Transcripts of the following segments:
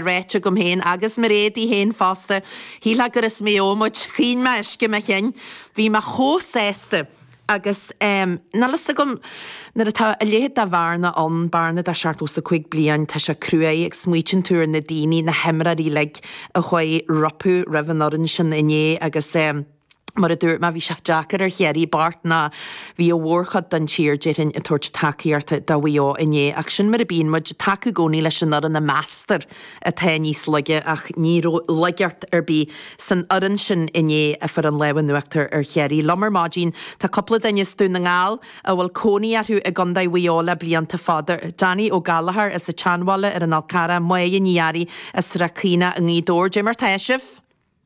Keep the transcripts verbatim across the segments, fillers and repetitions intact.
réite gom héin agus mar réadí héin fásta híla gur is mé ómuid chin me isce me chin bhí me chóséiste agus um, nalas gom na a léad a bharna an barna a seartú sa chuig blian tá se cruaí ag smuitin túr na daoine na hemraí le a chuid rapú rahann sin iné agus um, mar a dúirt ma bhí se Jackar ar chéirí bart na bhí a bhórchad den tíir déirinn a tuairt takeíarta da bhío iné ach sin mar a bíon muid takeú gcónaí leis an an na meastar a ta níos leige ach ní leigeart ar bí san aran sin iné a far an lehan nuachtar ar chéirí lomar mádín tá coppla daine stún na ngáil a bhfuil cónaí arthú a gandaid bhíola blianta fadar Danny ó Gallagher is a teanhála ar an alcara muige níarí is racína a ngídór Jimmer Taisif.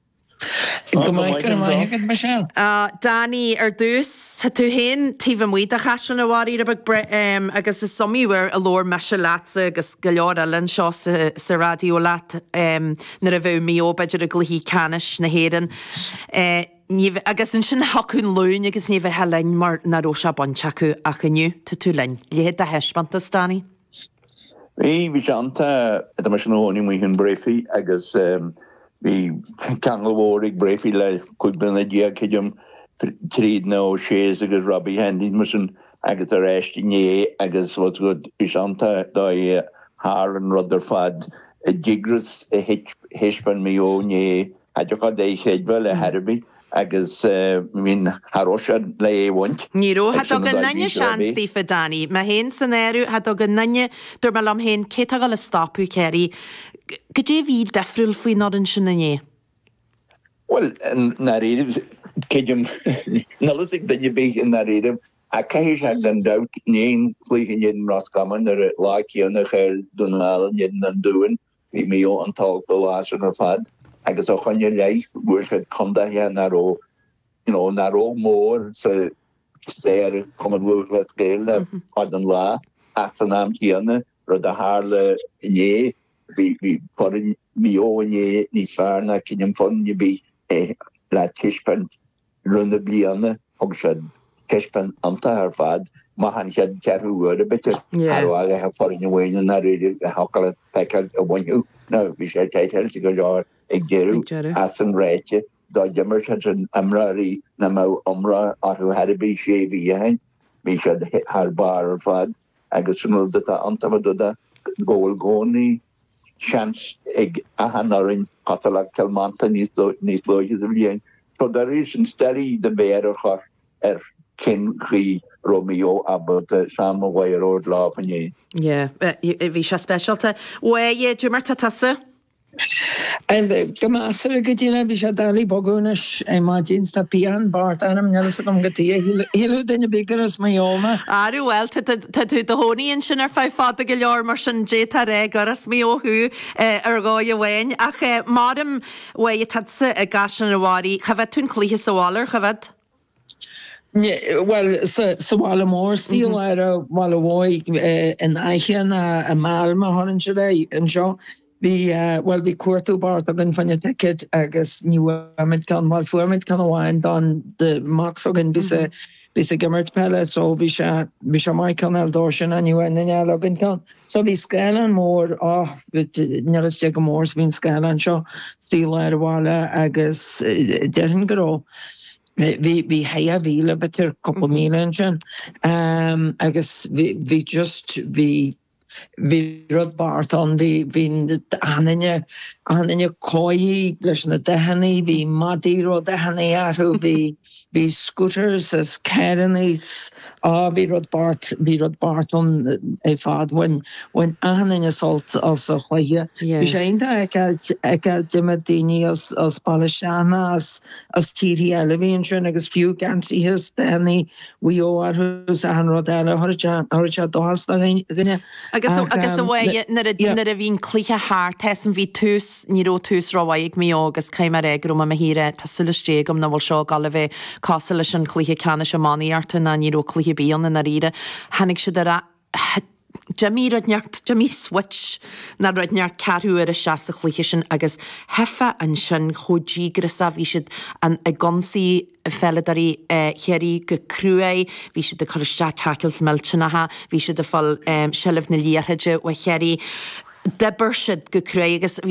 Uh, Danny ar dús tá tú hen tíh muid a chasan a bhhaí um, agus is somíhar a lór me se lása agus go leor eilinn seo sa, sa radio leat um, na a bheith mío beidir a gluhí canis na héan uh, agus in sin haún lún agus ní bheith helein mar na rósa bonseacu a chuniu tá tú lein léad a heispanta Danny. Bhí bhí seanta a mar sin óí mu hunn brefií agus um, Bhí cangalhórig brefií le chuig blina dia céidim tríd na ó séas agus Robbie Hendon mar sin agus ar éistí né agus wat go bhí seanta dá haar an rud ar fad a digras a héispan mí ó né aideá é chéadhfuil a Herbie agus mín haróisiad le éhaint. Níró hat gan nanne seanstí fa Danny, ma hén san éirú hat gan nanne dur me am hén cé a gal a stopú céirí. Go dé bhí defriúil faoi nádan sin na né? Well, na réidir céidim nalasig danne bé na réidir a caiir se den dat néon clíchan jeden rascaman ar láician a chéil dúnaálan jeden an dúin hí mé ó an tal go lásan ar fad agus ó chunne leith bhuiir se conda hean naró naró mór sa stéir cum an bhúr le scéil le fad an lá at an am chéanna rud a haar le né vi vi forin mi óné ní fearna cinnne fonnne bí é le tiispen runne blianne og se tiispen anta ar fad ma han sé ceú a bitte a ha forin bhhaine na réidir a hakal pe a bhainú na vi sé teitel go leir ag géú as an réite dá jimmer an amraí na ma omra aú herbí sé vi hain mí se haar bar ar fad agus sun dat a antadoda ggóil gcónaí chans ag a hanarin catalag calmanta níos lóidir a bhíon. So there is an steri de béarcha ar cin chrí Romeo abod sam bhhair ord lá fanné. Yeah, bhí se specialta. Ué, dúmar tá tasa? Go measar go dtíine bhí sé dalí bogúnas é má dínsta pian bart anam nelas gom gotí hiú daine bigaras maioma. Arú well tá tú do hóíonn sin ar fá fáda go leor mar sin dé tar ré garas míothú ar gáid bhhain ach mádam bhé tasa a gasan bhhaí chafeh tún clíthe sáir chafeh? Well, sa bhála mór stíl ar a bhála bhhaig in aichean a máilma háann se é an seo. Vi well vi cuatú bart agin fanne ticket agus níid kan mal fuid kan bháin don de max agin bis bis a gimmert pelle so vi se vi se mai kan eldor sin aniu en agin kan. So vi scalan mór á ne sé go mórs vín scalan seo stíl ar bhála agus dehin goró. Vi vi heia vile betir couple mílen sin agus vi just vi vi rud bart an vi vin aninne aninne koi leis na dehanni vi madi ro dehanni aru vi vi scooters as cairnis a vi rud bart vi rud bart an e fad when when aninne salt also chwaia vi sé inda eka dimadini as as Palashana as as tiri elevin agus fiú gansi his dehanni vi o arus an rodella horja horja dohas gnne agus agus a bhhaid nar a bhín clíthe háart tesan bhí tús níró tús ráhaigh mí agus céimar égur a híre tá sulasté gom na bhfuil seo gal bheith cása leis an clíthe ceanna sem máíarta na níró clíthe bíonna na ríre hanig si a Jamí neart Jamí switch na roid neart carú ar a seasa chluiche sin agus hefa an sin chodígras a bhí siad an a gonsaí felladarí chéirí go cruúé bhí siad a chuiste takils meltsinatha bhí siad a fáil sellh na líorthaide wa chéirí debar siad go crué agus